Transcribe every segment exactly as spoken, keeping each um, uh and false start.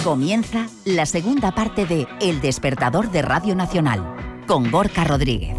Comienza la segunda parte de El Despertador de Radio Nacional, con Gorka Rodríguez.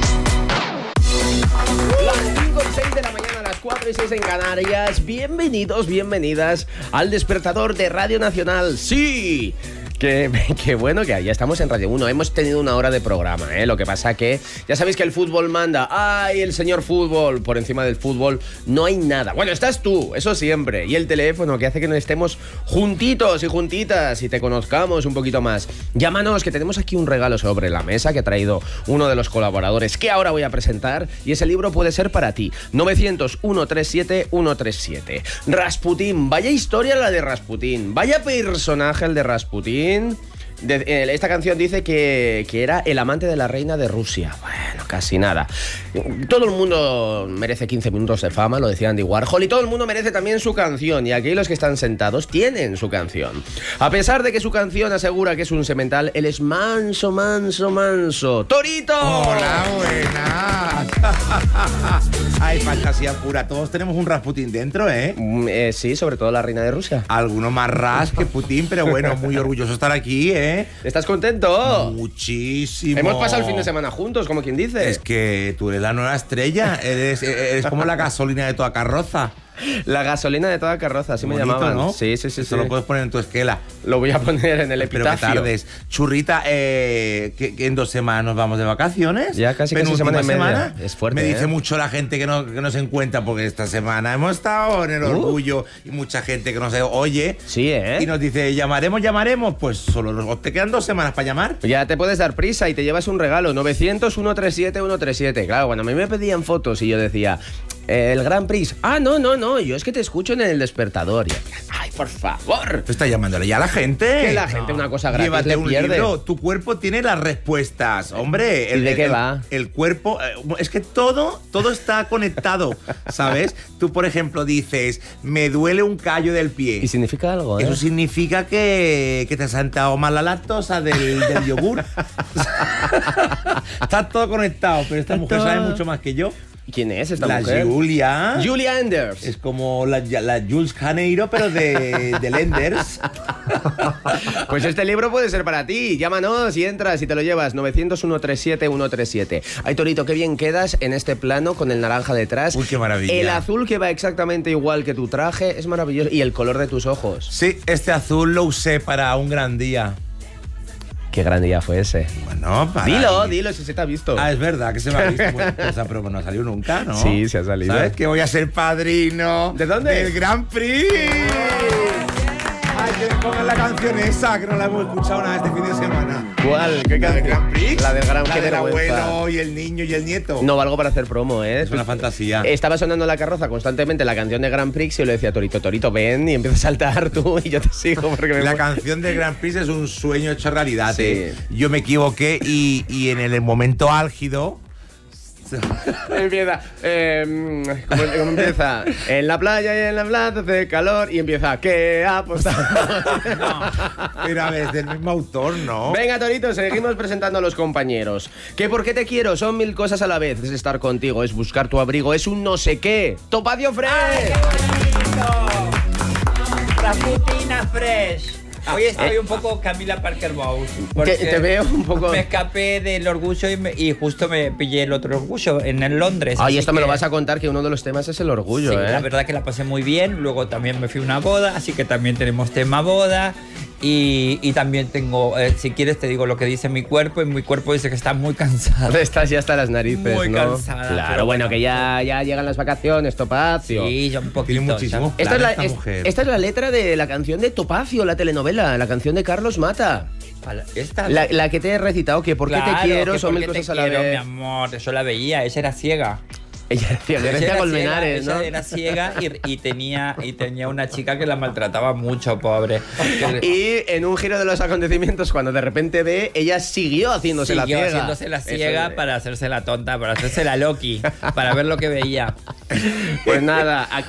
Las cinco y seis de la mañana, las cuatro y seis en Canarias. Bienvenidos, bienvenidas al Despertador de Radio Nacional. ¡Sí! Qué, qué bueno que ya estamos en Radio uno. Hemos tenido una hora de programa, ¿eh? Lo que pasa que ya sabéis que el fútbol manda. ¡Ay, el señor fútbol! Por encima del fútbol no hay nada. Bueno, estás tú, eso siempre. Y el teléfono que hace que nos estemos juntitos y juntitas y te conozcamos un poquito más. Llámanos, que tenemos aquí un regalo sobre la mesa que ha traído uno de los colaboradores que ahora voy a presentar. Y ese libro puede ser para ti. novecientos, ciento treinta y siete, ciento treinta y siete. Rasputín. Vaya historia la de Rasputín. Vaya personaje el de Rasputín. De, eh, esta canción dice que, que era el amante de la reina de Rusia. Bueno, casi nada. Todo el mundo merece quince minutos de fama, lo decía Andy Warhol, y todo el mundo merece también su canción. Y aquí los que están sentados tienen su canción. A pesar de que su canción asegura que es un semental, él es manso, manso, manso. ¡Torito! ¡Hola, buenas! ¡Ay, fantasía pura! Todos tenemos un Rasputín dentro, ¿eh? Mm, eh sí, sobre todo la reina de Rusia. Alguno más ras que Putin, pero bueno, muy orgulloso de estar aquí, ¿eh? ¿Estás contento? Muchísimo. Hemos pasado el fin de semana juntos, como quien dice. Es que tú eres la nueva estrella, eres, eres como la gasolina de toda carroza. La gasolina de toda carroza, así me bonito, llamaban. ¿no? Sí, sí, sí. Eso sí. lo puedes poner en tu esquela. Lo voy a poner en el epitafio. Espero que tardes. Churrita, eh, que, que en dos semanas nos vamos de vacaciones. Ya casi casi semana y media. Semana. Es fuerte, Me dice ¿eh? mucho la gente que no, que no se encuentra, porque esta semana hemos estado en el uh. orgullo y mucha gente que nos oye. Sí, ¿eh? Y nos dice, llamaremos, llamaremos. Pues solo nos, te quedan dos semanas para llamar. Ya te puedes dar prisa y te llevas un regalo. novecientos, ciento treinta y siete, ciento treinta y siete. Claro, cuando a mí me pedían fotos y yo decía, el Grand Prix. Ah, no, no, no. Yo es que te escucho en el despertador. Y, ay, por favor. Tú estás llamándole ya a la gente. Que la gente una cosa gratis Llévate le un pierde. libro. Tu cuerpo tiene las respuestas. Hombre. El, ¿Y de qué el, va? El, el cuerpo. Eh, es que todo, todo está conectado, ¿sabes? Tú, por ejemplo, dices, me duele un callo del pie. Y significa algo, ¿eh? Eso significa que, que te has sentado mal la lactosa del, del yogur. Está todo conectado, pero esta mujer sabe mucho más que yo. ¿Quién es esta la mujer? Julia. Julia Enders. Es como la, la Jules Janeiro, pero de, de Enders. Pues este libro puede ser para ti. Llámanos y entras y te lo llevas. novecientos, ciento treinta y siete, ciento treinta y siete. Ay, Torito, qué bien quedas en este plano con el naranja detrás. Uy, qué maravilla. El azul que va exactamente igual que tu traje es maravilloso. Y el color de tus ojos. Sí, este azul lo usé para un gran día. Qué gran día fue ese. Bueno, para... Dilo, dilo, si se te ha visto. Ah, es verdad que se me ha visto. Bueno, cosa, pero no ha salido nunca, ¿no? Sí, se ha salido. ¿Sabes que voy a ser padrino? ¿De dónde? Del Grand Prix. Ay, que me pongan la canción esa, que no la hemos escuchado nada este fin de semana. ¿Cuál? ¿Qué ¿La del Grand Prix? La del Gran Prix. La del abuelo y el niño y el nieto. No valgo para hacer promo, ¿eh? Es una fantasía. Estaba sonando en la carroza constantemente la canción de Grand Prix y yo le decía, Torito, Torito, ven, y empieza a saltar tú y yo te sigo porque me... La canción de Grand Prix es un sueño hecho realidad. Sí. ¿eh? Yo me equivoqué y, y en el momento álgido... Empieza, eh, ¿cómo, cómo empieza? En la playa y en la plaza hace calor y empieza, ¿qué ha apostado? No, pero a ver, es del mismo autor, ¿no? Venga, Torito, seguimos presentando a los compañeros. ¿Qué por qué te quiero? Son mil cosas a la vez. Es estar contigo, es buscar tu abrigo, es un no sé qué. ¡Topacio Fresh! ¡Ay, qué bonito! Rasputina Fresh. Hoy estoy un poco Camila Parker Bowles. Te, te veo un poco... Me escapé del orgullo y, me, y justo me pillé el otro orgullo en el Londres. Ay, esto que... me lo vas a contar, que uno de los temas es el orgullo, sí, ¿eh? La verdad que la pasé muy bien. Luego también me fui a una boda, así que también tenemos tema boda. Y, y también tengo, eh, si quieres te digo lo que dice mi cuerpo, y mi cuerpo dice que está muy cansado. Estás ya hasta las narices, Muy ¿no? cansada. Claro, bueno, bueno, que ya, ya llegan las vacaciones, Topacio. Sí, ya un poquito. Tiene muchísimo. Esta es, la, esta, es- mujer. esta es la letra de la canción de Topacio, la telenovela, la canción de Carlos Mata. Esta, La, la que te he recitado, que por qué Claro, te quiero, que son por mil qué te cosas a la quiero, vez. mi amor, eso la veía, esa era ciega. Ella decía, Ella Grecia era Colmenares, ciega, ¿no? ella era ciega y, y, tenía, y tenía una chica que la maltrataba mucho, pobre. Y en un giro de los acontecimientos, cuando de repente ve, ella siguió haciéndose la Siguió ciega. haciéndose la ciega Eso es. para hacerse la tonta, para hacerse la Loki, para ver lo que veía. Pues nada,